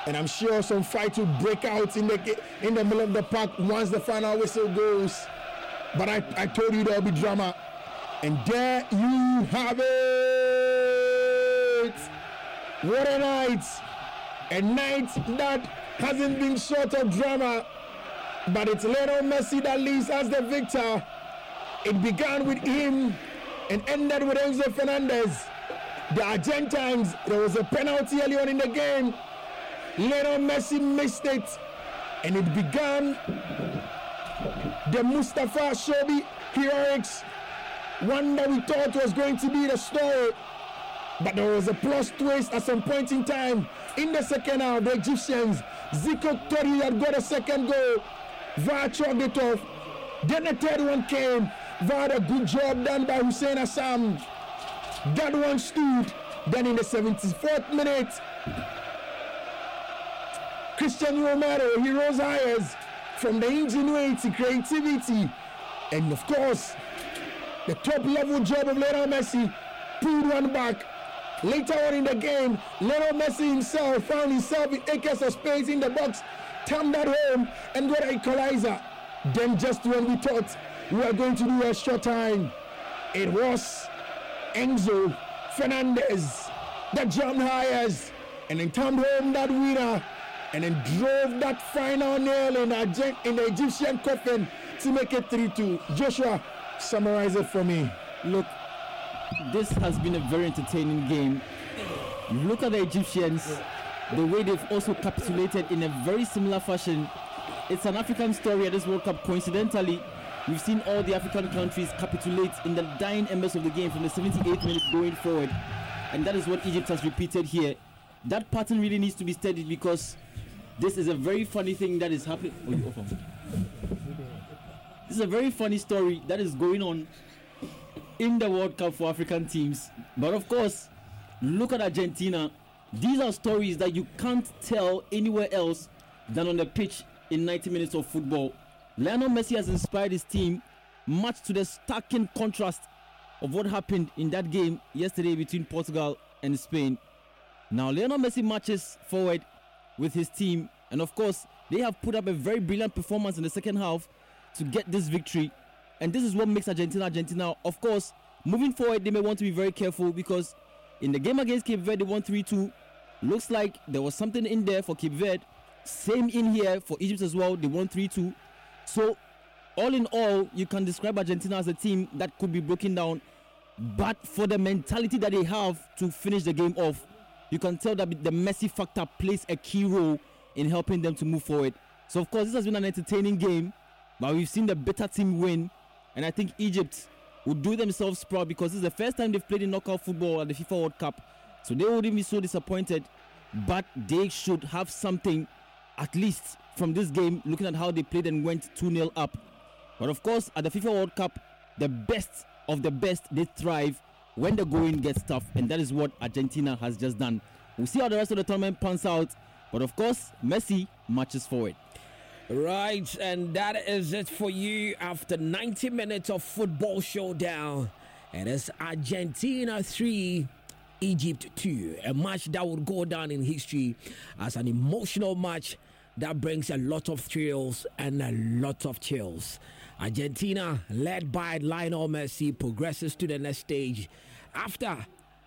And I'm sure some fight will break out in the middle of the park once the final whistle goes. But I told you there'll be drama. And there you have it. What a night. A night that hasn't been short of drama. But it's Lionel Messi that leads as the victor. It began with him and ended with Enzo Fernandez. The Argentines, there was a penalty early on in the game. Lionel Messi missed it. And it began the Mustafa Shobi heroics. One that we thought was going to be the story. But there was a plus twist at some point in time. In the second half, the Egyptians, Zico Tori had got a second goal. VAR chalked it off. Then the third one came. VAR, a good job done by Hussein Assam. That one stood. Then in the 74th minute, Christian Romero, he rose hires from the ingenuity, creativity, and of course, the top level job of Lionel Messi, pulled one back. Later on in the game, Lionel Messi himself found himself with acres of space in the box, turned that home and got an equalizer. Then just when we thought we were going to do extra time, it was Enzo Fernandez that jumped hires and then turned home that winner and then drove that final nail in the Egyptian coffin to make it 3-2. Joshua, summarize it for me. Look, this has been a very entertaining game. Look at the Egyptians, the way they've also capitulated in a very similar fashion. It's an African story at this World Cup. Coincidentally, we've seen all the African countries capitulate in the dying embers of the game from the 78th minute going forward. And that is what Egypt has repeated here. That pattern really needs to be studied because this is a very funny thing that is happening. This is a very funny story that is going on in the World Cup for African teams. But of course, look at Argentina. These are stories that you can't tell anywhere else than on the pitch in 90 minutes of football. Lionel Messi has inspired his team, much to the starking contrast of what happened in that game yesterday between Portugal and Spain. Now Lionel Messi marches forward with his team, and of course they have put up a very brilliant performance in the second half to get this victory, and this is what makes Argentina. Of course, moving forward they may want to be very careful because in the game against Cape Verde, they won 3-2. Looks like there was something in there for Cape Verde. Same in here for Egypt as well. They won 3-2. So all in all, you can describe Argentina as a team that could be broken down, but for the mentality that they have to finish the game off, you can tell that the Messi factor plays a key role in helping them to move forward. So of course this has been an entertaining game, but we've seen the better team win, and I think Egypt would do themselves proud because this is the first time they've played in knockout football at the FIFA World Cup. So they wouldn't be so disappointed, but they should have something at least from this game, looking at how they played and went 2-0 up. But of course, at the FIFA World Cup, the best of the best, they thrive when the going gets tough, and that is what Argentina has just done. We'll see how the rest of the tournament pans out, but of course, Messi marches forward. Right, and that is it for you after 90 minutes of football showdown. It is Argentina 3, Egypt 2, a match that would go down in history as an emotional match that brings a lot of thrills and a lot of chills. Argentina, led by Lionel Messi, progresses to the next stage after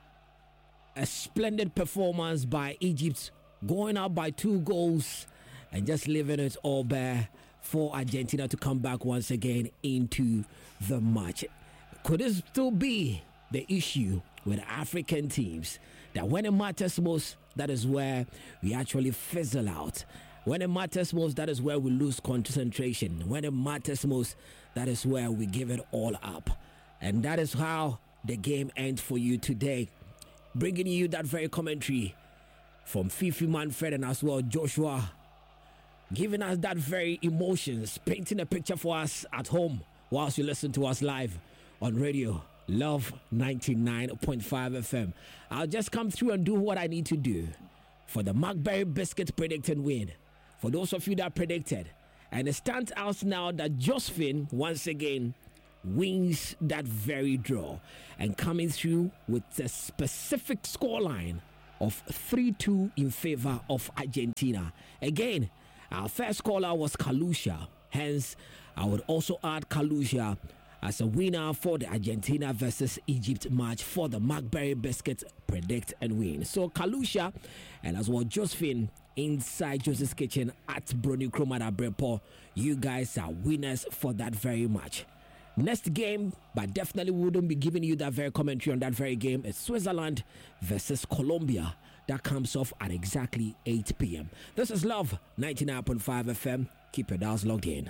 a splendid performance by Egypt, going up by 2 goals and just leaving it all bare for Argentina to come back once again into the match. Could this still be the issue with African teams, that when it matters most, that is where we actually fizzle out? When it matters most, that is where we lose concentration. When it matters most, that is where we give it all up. And that is how the game ends for you today. Bringing you that very commentary from Fifi Manfred and as well Joshua, giving us that very emotions, painting a picture for us at home whilst you listen to us live on radio. Love 99.5 FM. I'll just come through and do what I need to do for the Markberry Biscuit predicted win. For those of you that predicted, and it stands out now that Josephine once again wins that very draw and coming through with a specific scoreline of 3-2 in favor of Argentina. Again, our first caller was Kalusha. Hence, I would also add Kalusha as a winner for the Argentina versus Egypt match for the McBerry Biscuits Predict and Win. So Kalusha and as well Josephine inside Joseph's Kitchen at Brony Kromada Brepo, you guys are winners for that very match. Next game, but definitely wouldn't be giving you that very commentary on that very game, is Switzerland versus Colombia. That comes off at exactly 8 p.m. This is Love 99.5 FM. Keep your dials logged in.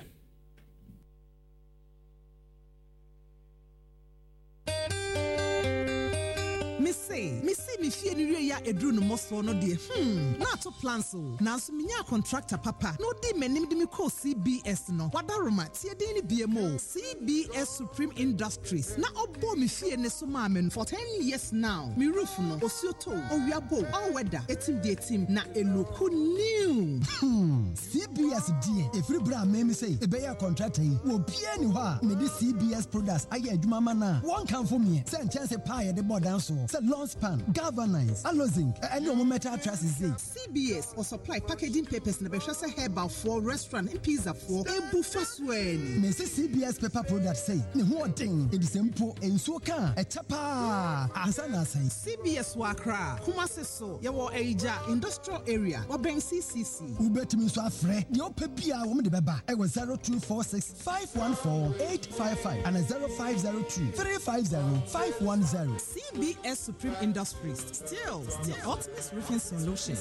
Me fie ni wie ya edru no moso no de na to plans o na so menya contractor papa no di manim de me call CBS no wadaroma tie din ni BMO CBS Supreme Industries na obo me fie ne so ma men for 10 years now. Me roof no osioto owiabo all weather etim de etim na eloku new CBS die every bra me say e be ya contractor yi wo bia ni ho a me di CBS products aye adwuma ma na won kan for me say chance pie de bodan so say long span Galvanize, Alozinc, and no metal trusses. CBS or supply packaging papers in the Beshasa Herbal for restaurant and pizza for a buffet swing. Mrs. CBS paper products say, the whole thing it is simple and so can a chapa. Asana say CBS Wakra, Kumaseso, Yawa Aja, industrial area, or Ben CCC. Ubet me so afraid. Your pepia woman the baba. I was 0246 514 855 and a 0502 350 510. CBS Supreme Industries, still the ultimate roofing solution.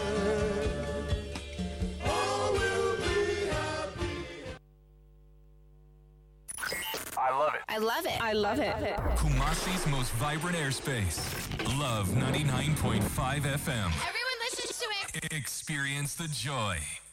I love it. I love it. I love it. Kumasi's most vibrant airspace. Love 99.5 FM. Everyone listens to it. Experience the joy.